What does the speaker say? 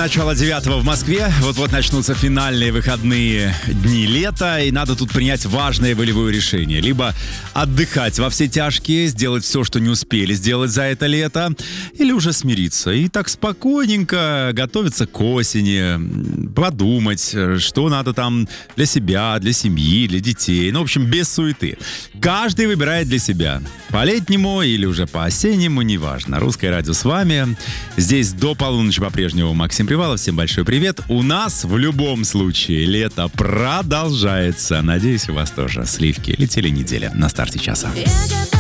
Начало 9 в Москве. Вот-вот начнутся финальные выходные дни лета, и надо тут принять важное волевое решение. Либо отдыхать во все тяжкие, сделать все, что не успели сделать за это лето, или уже смириться и так спокойненько готовиться к осени, подумать, что надо там для себя, для семьи, для детей. Ну, в общем, без суеты. Каждый выбирает для себя. По-летнему или уже по-осеннему, неважно. Русское радио с вами. Здесь до полуночи по-прежнему Максим Привалов. Всем большой привет. У нас в любом случае лето продолжается. Надеюсь, у вас тоже сливки летели неделя на старте часа.